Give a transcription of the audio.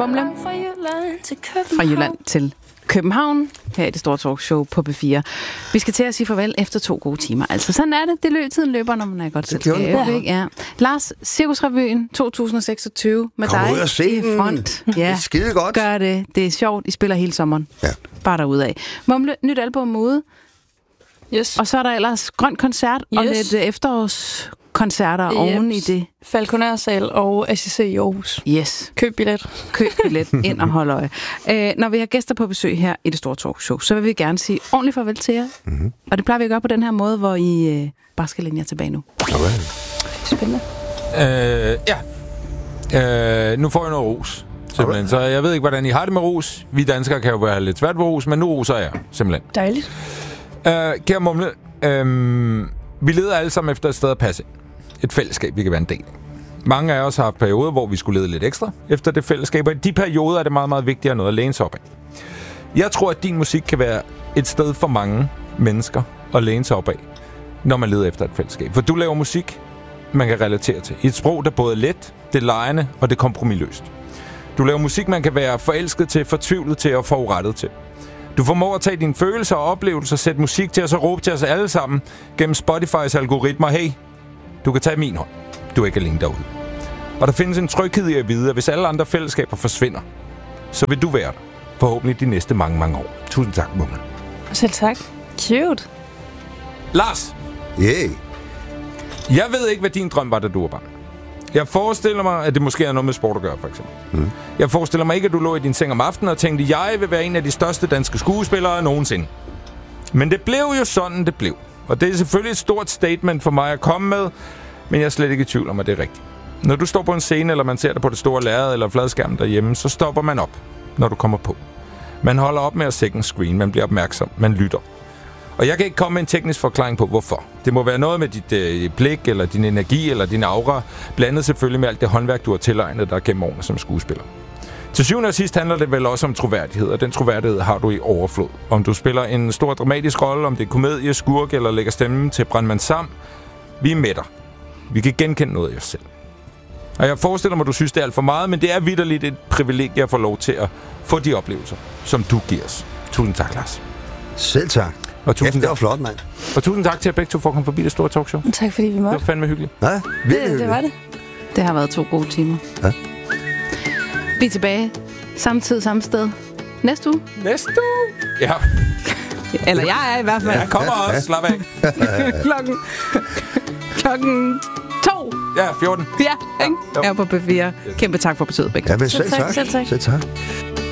Mumle. Fra Jylland til København, her i det store talkshow på B4. Vi skal til at sige farvel efter 2 gode timer. Altså, sådan er det. Tiden løber, når man er godt selskab. Ja. Lars, Cirkusrevyen 2026 med Kom dig ud og se i front. Ja, det er skide godt. Gør det. Det er sjovt. I spiller hele sommeren. Ja. Bare derudad. Mumle, nyt album ude. Yes. Og så er der ellers grøn koncert og lidt efterårskoncerter oven i det. Falconer-sal og ACC i Aarhus. Yes. Køb billet. Ind og hold øje. Når vi har gæster på besøg her i det store talkshow, så vil vi gerne sige ordentligt farvel til jer. Mm-hmm. Og det plejer vi at gøre på den her måde, hvor I bare skal længe jer tilbage nu. Okay. Spændende. Nu får jeg noget ros. Simpelthen. Så jeg ved ikke, hvordan I har det med ros. Vi danskere kan jo være lidt svært ved ros, men nu roser jeg simpelthen. Dejligt. Kære Mumle, vi leder alle sammen efter et sted at passe. Et fællesskab, vi kan være en del af. Mange af os har haft perioder, hvor vi skulle lede lidt ekstra efter det fællesskab, og i de perioder er det meget, meget vigtigere noget at læne sig op af. Jeg tror, at din musik kan være et sted for mange mennesker at læne sig op af, når man leder efter et fællesskab. For du laver musik, man kan relatere til. I et sprog, der både er let, det er legende og det er kompromisløst. Du laver musik, man kan være forelsket til, fortvivlet til og forurettet til. Du formår at tage dine følelser og oplevelser, sætte musik til os og råbe til os alle sammen gennem Spotifys algoritmer. Hey, du kan tage min hånd. Du er ikke alene derude. Og der findes en tryghed i at vide, at hvis alle andre fællesskaber forsvinder, så vil du være der. Forhåbentlig de næste mange, mange år. Tusind tak, Mumle. Selv tak. Cute. Lars. Yeah. Jeg ved ikke, hvad din drøm var, da du var barn. Jeg forestiller mig, at det måske er noget med sport at gøre, for eksempel. Mm. Jeg forestiller mig ikke, at du lå i din seng om aftenen og tænkte, jeg vil være en af de største danske skuespillere nogensinde. Men det blev jo sådan, det blev. Og det er selvfølgelig et stort statement for mig at komme med, men jeg er slet ikke i tvivl om, at det er rigtigt. Når du står på en scene, eller man ser dig på det store lærred eller fladskærm derhjemme, så stopper man op, når du kommer på. Man holder op med at second screen, man bliver opmærksom, man lytter. Og jeg kan ikke komme med en teknisk forklaring på, hvorfor. Det må være noget med dit blik, eller din energi, eller din aura, blandet selvfølgelig med alt det håndværk, du har tilegnet dig gennem årene som skuespiller. Til syvende og sidst handler det vel også om troværdighed, og den troværdighed har du i overflod. Om du spiller en stor dramatisk rolle, om det er komedie, skurk eller lægger stemmen til Brandmand Sam, vi er med dig. Vi kan genkende noget af os selv. Og jeg forestiller mig, at du synes, det er alt for meget, men det er vitterligt et privilegie at få lov til at få de oplevelser, som du giver os. Tusind tak, Lars. Selv tak. Og tusind det var flot, mand. Og tusind tak til jer begge to for at komme forbi det store talkshow. Tak fordi vi måtte. Det var fandme hyggeligt. Ja, det var det. Det har været 2 gode timer. Ja. Vi er tilbage. Samme tid, samme sted. Næste uge. Næste uge? Ja. Eller jeg er i hvert fald. Jeg kommer også. Slap af. klokken 2. Ja, 14. Ja, ikke? Her på B4. Kæmpe tak for besøget, begge. Ja, men selv tak. Selv tak. Selv tak.